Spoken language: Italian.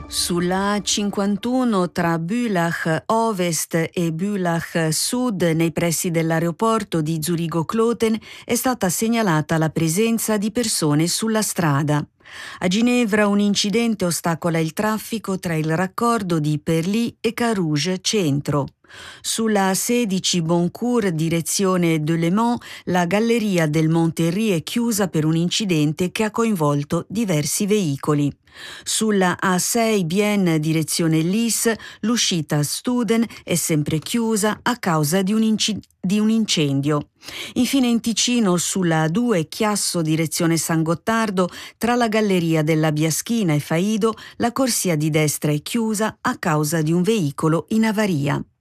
Sulla A51 tra Bülach Ovest e Bülach Sud, nei pressi dell'aeroporto di Zurigo-Kloten, è stata segnalata la presenza di persone sulla strada. A Ginevra un incidente ostacola il traffico tra il raccordo di Perly e Carouge Centro. Sulla A16 Boncourt direzione de Le Mans, la galleria del Monterrey è chiusa per un incidente che ha coinvolto diversi veicoli. Sulla A6 Bienne direzione Lis, l'uscita a Studen è sempre chiusa a causa di un incendio. Infine in Ticino sulla A2 Chiasso direzione San Gottardo, tra la galleria della Biaschina e Faido, la corsia di destra è chiusa a causa di un veicolo in avaria.